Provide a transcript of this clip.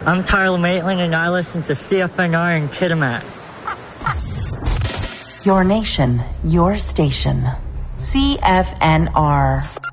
I'm Tyler Maitland, and I listen to CFNR in Kitimat. Your nation, your station. CFNR.